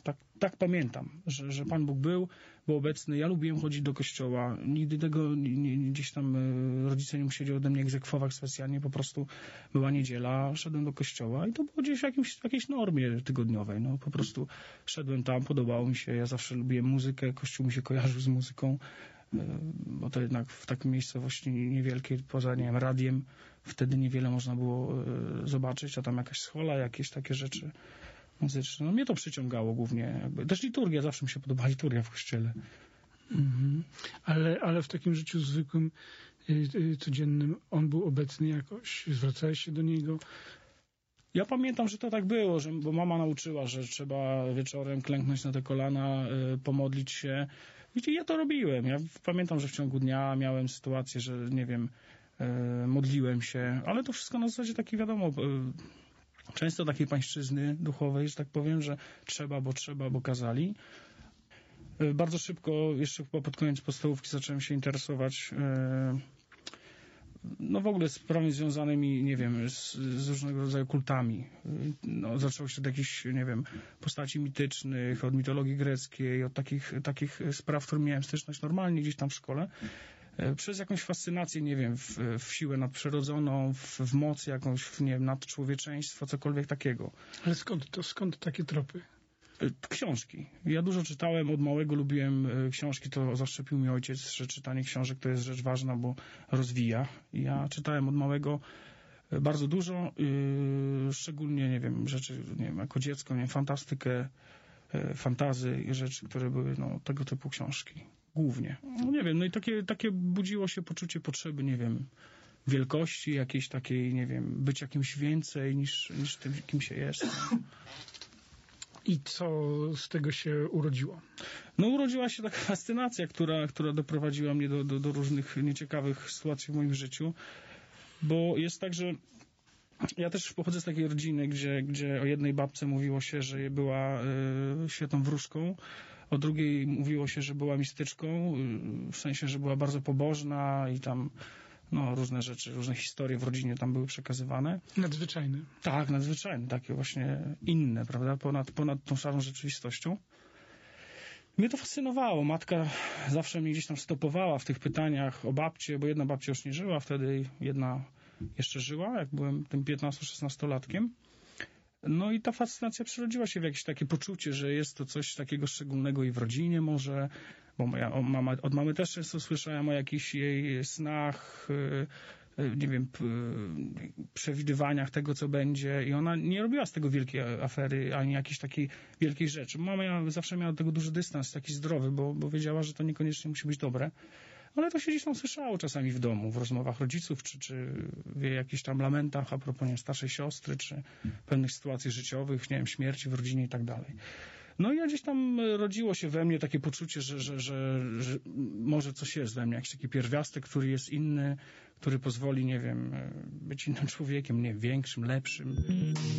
Tak pamiętam, że Pan Bóg był obecny. Ja lubiłem chodzić do kościoła. Nigdy tego gdzieś tam rodzice nie musieli ode mnie egzekwować specjalnie. Po prostu była niedziela, szedłem do kościoła i to było gdzieś w jakiejś normie tygodniowej. No, po prostu szedłem tam, podobało mi się. Ja zawsze lubiłem muzykę. Kościół mi się kojarzył z muzyką, bo to jednak w takiej miejscowości niewielkiej, poza, nie wiem, radiem, wtedy niewiele można było zobaczyć, a tam jakaś schola, jakieś takie rzeczy muzyczne. No mnie to przyciągało głównie. Też liturgia, zawsze mi się podobała liturgia w kościele. Mhm. Ale w takim życiu zwykłym, codziennym, on był obecny jakoś? Zwracałeś się do niego? Ja pamiętam, że to tak było, bo mama nauczyła, że trzeba wieczorem klęknąć na te kolana, pomodlić się. I ja to robiłem. Ja pamiętam, że w ciągu dnia miałem sytuację, że nie wiem, modliłem się, ale to wszystko na zasadzie takiej, wiadomo, często takiej pańszczyzny duchowej, że tak powiem, że trzeba, bo kazali. Bardzo szybko, jeszcze chyba pod koniec podstawówki, zacząłem się interesować no w ogóle sprawami związanymi, nie wiem, z różnego rodzaju kultami. No, zaczęło się od jakichś, nie wiem, postaci mitycznych, od mitologii greckiej, od takich spraw, w których miałem styczność normalnie gdzieś tam w szkole. Przez jakąś fascynację, nie wiem, w siłę nadprzyrodzoną, w moc jakąś, nie wiem, nadczłowieczeństwo, cokolwiek takiego. Ale skąd takie tropy? Książki. Ja dużo czytałem, od małego lubiłem książki, to zaszczepił mi ojciec, że czytanie książek to jest rzecz ważna, bo rozwija. Ja czytałem od małego bardzo dużo, szczególnie, nie wiem, rzeczy, nie wiem, jako dziecko, nie wiem, fantastykę, fantazy i rzeczy, które były, no, tego typu książki. Głównie. No nie wiem, no i takie budziło się poczucie potrzeby, nie wiem, wielkości, jakiejś takiej, nie wiem, być jakimś więcej niż tym, kim się jest. I co z tego się urodziło? No urodziła się taka fascynacja, która doprowadziła mnie do różnych nieciekawych sytuacji w moim życiu, bo jest tak, że ja też pochodzę z takiej rodziny, gdzie o jednej babce mówiło się, że była świętą wróżką, o drugiej mówiło się, że była mistyczką, w sensie, że była bardzo pobożna i tam no, różne rzeczy, różne historie w rodzinie tam były przekazywane. Nadzwyczajne. Tak, nadzwyczajne, takie właśnie inne, prawda, ponad tą szarą rzeczywistością. Mnie to fascynowało. Matka zawsze mnie gdzieś tam stopowała w tych pytaniach o babcię, bo jedna babcia już nie żyła wtedy, jedna jeszcze żyła, jak byłem tym 15-16-latkiem. No i ta fascynacja przerodziła się w jakieś takie poczucie, że jest to coś takiego szczególnego i w rodzinie może, bo od mamy też często słyszałem o jakichś jej snach, nie wiem, przewidywaniach tego, co będzie i ona nie robiła z tego wielkiej afery, ani jakiejś takiej wielkiej rzeczy. Mama zawsze miała do tego duży dystans, taki zdrowy, bo wiedziała, że to niekoniecznie musi być dobre. Ale to się gdzieś tam słyszało czasami w domu, w rozmowach rodziców, czy w jakichś tam lamentach a propos, nie wiem, starszej siostry, czy pewnych sytuacji życiowych, nie wiem, śmierci w rodzinie i tak dalej. No i ja gdzieś tam rodziło się we mnie takie poczucie, że może coś jest we mnie, jakiś taki pierwiastek, który jest inny, który pozwoli, nie wiem, być innym człowiekiem, nie wiem, większym, lepszym.